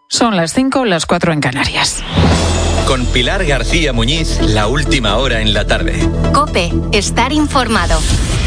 Son las 5, las 4 en Canarias. Con Pilar García Muñiz, la última hora en la tarde. COPE, estar informado.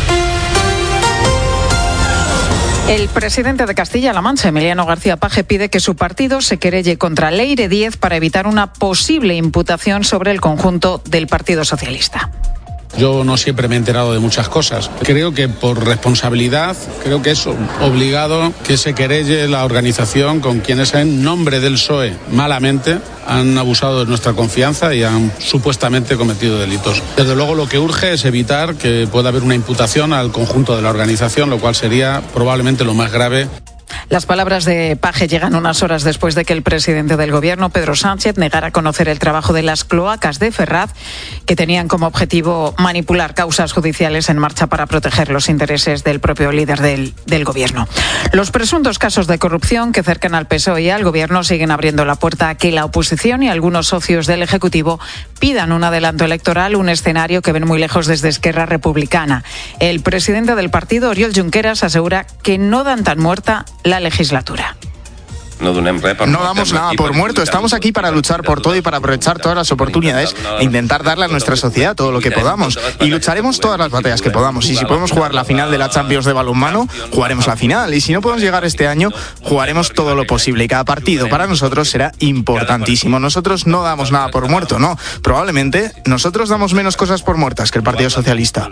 El presidente de Castilla-La Mancha, Emiliano García Paje, pide que su partido se querelle contra Leire Díez para evitar una posible imputación sobre el conjunto del Partido Socialista. Yo no siempre me he enterado de muchas cosas. Creo que por responsabilidad, creo que es obligado que se querelle la organización con quienes en nombre del PSOE malamente han abusado de nuestra confianza y han supuestamente cometido delitos. Desde luego lo que urge es evitar que pueda haber una imputación al conjunto de la organización, lo cual sería probablemente lo más grave. Las palabras de Paje llegan unas horas después de que el presidente del Gobierno, Pedro Sánchez, negara a conocer el trabajo de las cloacas de Ferraz, que tenían como objetivo manipular causas judiciales en marcha para proteger los intereses del propio líder del Gobierno. Los presuntos casos de corrupción que cercan al PSOE y al Gobierno siguen abriendo la puerta a que la oposición y algunos socios del Ejecutivo pidan un adelanto electoral, un escenario que ven muy lejos desde Esquerra Republicana. El presidente del partido, Oriol Junqueras, asegura que no dan tan muerta la legislatura. No damos nada por muerto, estamos aquí para luchar por todo y para aprovechar todas las oportunidades e intentar darle a nuestra sociedad todo lo que podamos. Y lucharemos todas las batallas que podamos. Y si podemos jugar la final de la Champions de balonmano, jugaremos la final. Y si no podemos llegar este año, jugaremos todo lo posible. Y cada partido para nosotros será importantísimo. Nosotros no damos nada por muerto, no. Probablemente nosotros damos menos cosas por muertas que el Partido Socialista.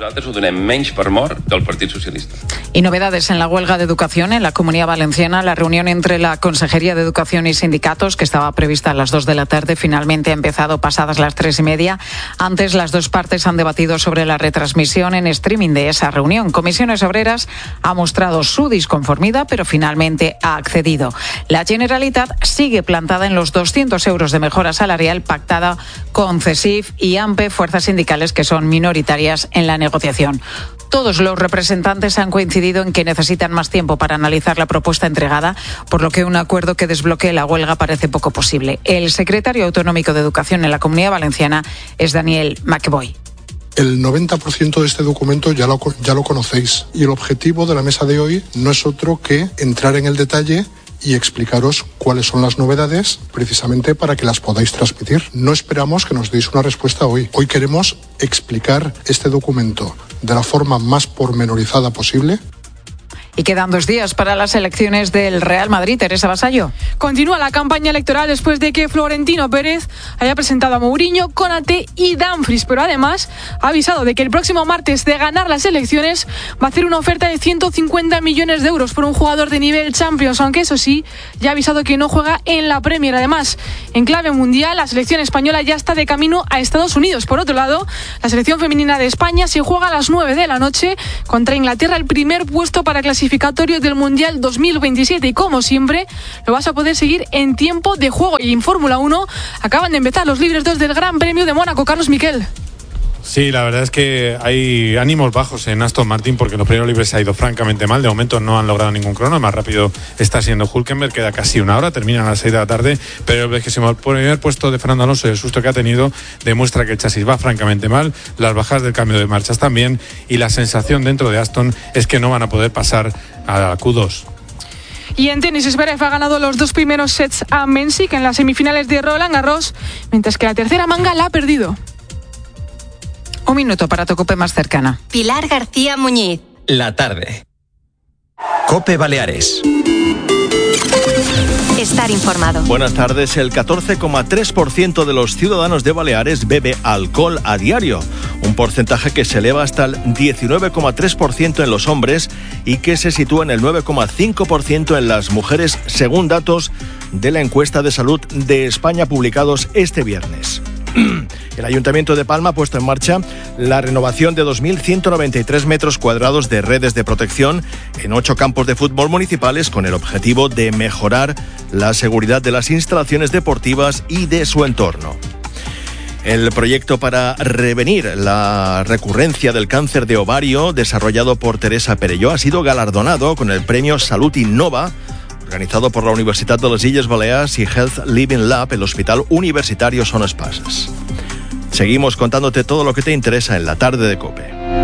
Y novedades en la huelga de educación en la Comunidad Valenciana. La reunión entre la Consejería de Educación y sindicatos, que estaba prevista a las 2 de la tarde, finalmente ha empezado pasadas las 3:30. Antes, las dos partes han debatido sobre la retransmisión en streaming de esa reunión. Comisiones Obreras ha mostrado su disconformidad, pero finalmente ha accedido. La Generalitat sigue plantada en los 200 euros de mejora salarial pactada con CESIF y AMPE, fuerzas sindicales que son minoritarias en la negociación. Todos los representantes han coincidido en que necesitan más tiempo para analizar la propuesta entregada, por lo que un acuerdo que desbloquee la huelga parece poco posible. El secretario autonómico de Educación en la Comunidad Valenciana es Daniel McBoy. El 90% de este documento ya lo conocéis y el objetivo de la mesa de hoy no es otro que entrar en el detalle y explicaros cuáles son las novedades precisamente para que las podáis transmitir. No esperamos que nos deis una respuesta hoy. Hoy queremos explicar este documento de la forma más pormenorizada posible. Y quedan 2 días para las elecciones del Real Madrid. Teresa Vasallo. Continúa la campaña electoral después de que Florentino Pérez haya presentado a Mourinho, Konaté y Dumfries, pero además ha avisado de que el próximo martes, de ganar las elecciones, va a hacer una oferta de 150 millones de euros por un jugador de nivel Champions, aunque eso sí, ya ha avisado que no juega en la Premier. Además, en clave mundial, la selección española ya está de camino a Estados Unidos. Por otro lado, la selección femenina de España se juega a las 9 de la noche contra Inglaterra, el primer puesto para clasificatorio del Mundial 2027, y como siempre lo vas a poder seguir en tiempo de juego. Y en Fórmula 1 acaban de empezar los libres 2 del Gran Premio de Mónaco. Carlos Miquel. Sí, la verdad es que hay ánimos bajos en Aston Martin porque los primeros libres se ha ido francamente mal. De momento no han logrado ningún crono. El más rápido está siendo Hülkenberg, queda casi una hora, terminan a las 6 de la tarde. Pero el vigésimo primer puesto de Fernando Alonso y el susto que ha tenido demuestra que el chasis va francamente mal, las bajadas del cambio de marchas también, y la sensación dentro de Aston es que no van a poder pasar a Q2. Y en tenis, Zverev ha ganado los 2 primeros sets a Mensik en las semifinales de Roland Garros, mientras que la tercera manga la ha perdido. 1 minuto para tu COPE más cercana. Pilar García Muñiz. La tarde. COPE Baleares. Estar informado. Buenas tardes. El 14,3% de los ciudadanos de Baleares bebe alcohol a diario, un porcentaje que se eleva hasta el 19,3% en los hombres y que se sitúa en el 9,5% en las mujeres, según datos de la encuesta de salud de España publicados este viernes. El Ayuntamiento de Palma ha puesto en marcha la renovación de 2.193 metros cuadrados de redes de protección en 8 campos de fútbol municipales, con el objetivo de mejorar la seguridad de las instalaciones deportivas y de su entorno. El proyecto para prevenir la recurrencia del cáncer de ovario, desarrollado por Teresa Perelló, ha sido galardonado con el premio Salud Innova, organizado por la Universitat de les Illes Balears y Health Living Lab, el Hospital Universitario Son Espases. Seguimos contándote todo lo que te interesa en la tarde de COPE.